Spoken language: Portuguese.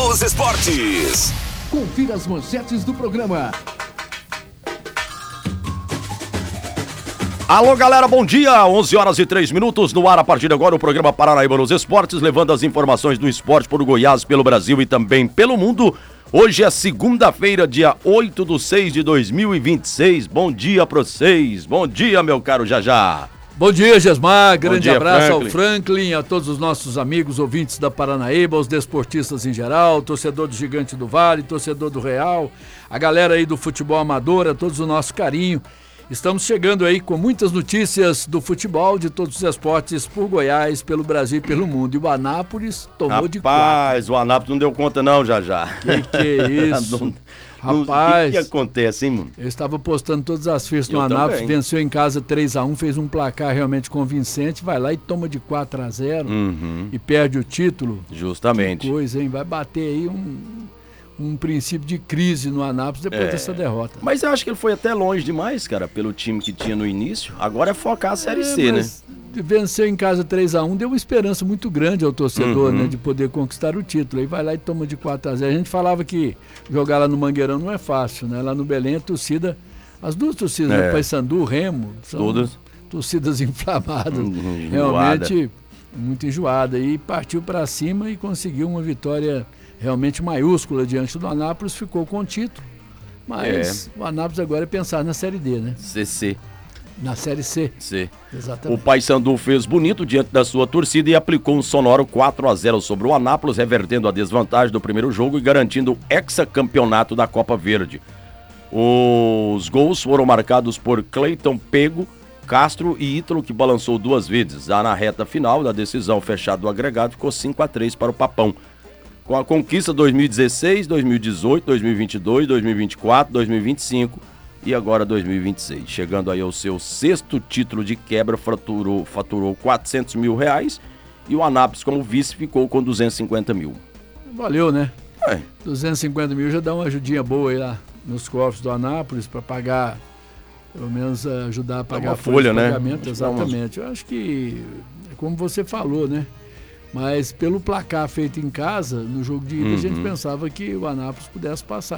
dos Esportes. Confira as manchetes do programa. Alô, galera, bom dia. 11h03 no ar a partir de agora o programa Paranaíba nos Esportes, levando as informações do esporte por Goiás, pelo Brasil e também pelo mundo. Hoje é segunda-feira, dia 8/6/2026. Bom dia pra vocês. Bom dia, meu caro Jajá. Bom dia, Gesmar. Grande dia, abraço Franklin. ao Franklin, a todos os nossos amigos ouvintes da Paranaíba, aos desportistas em geral, torcedor do Gigante do Vale, torcedor do Real, a galera aí do futebol amador, a todos o nosso carinho. Estamos chegando aí com muitas notícias do futebol, de todos os esportes, por Goiás, pelo Brasil e pelo mundo. E o Anápolis tomou de 4. Rapaz, o Anápolis não deu conta não, Jajá. Que é isso? Rapaz, o que acontece, hein, mano? Eu estava postando todas as fichas no Eu Anápolis, também. venceu em casa 3-1, fez um placar realmente convincente, vai lá e toma de 4-0 e perde o título. Justamente. Que coisa, hein? Vai bater aí um princípio de crise no Anápolis depois dessa derrota. Mas eu acho que ele foi até longe demais, cara, pelo time que tinha no início. Agora é focar a Série C, né? Venceu em casa 3-1, deu uma esperança muito grande ao torcedor, né, de poder conquistar o título. Aí vai lá e toma de 4-0. A gente falava que jogar lá no Mangueirão não é fácil, né? Lá no Belém a torcida, as duas torcidas, né? Paysandu, Remo, são Todas. torcidas inflamadas, realmente muito enjoada. E partiu para cima e conseguiu uma vitória realmente maiúscula diante do Anápolis, ficou com o título. Mas o Anápolis agora é pensar na Série D, né? CC. Na Série C. C. Exatamente. O Paysandu fez bonito diante da sua torcida e aplicou um sonoro 4-0 sobre o Anápolis, revertendo a desvantagem do primeiro jogo e garantindo o hexacampeonato da Copa Verde. Os gols foram marcados por Cleiton Pego, Castro e Ítalo, que balançou 2 vezes. Já na reta final da decisão fechada do agregado, ficou 5-3 para o Papão. Com a conquista 2016, 2018, 2022, 2024, 2025 e agora 2026. Chegando aí ao seu 6º título de quebra, faturou R$400 mil e o Anápolis, como vice, ficou com 250 mil. Valeu, né? 250 mil já dá uma ajudinha boa aí lá nos cofres do Anápolis para pagar, pelo menos ajudar a pagar uma folha, né? Pagamento, exatamente. Eu acho que, como você falou, né? Mas pelo placar feito em casa, no jogo de ida, a gente pensava que o Anápolis pudesse passar.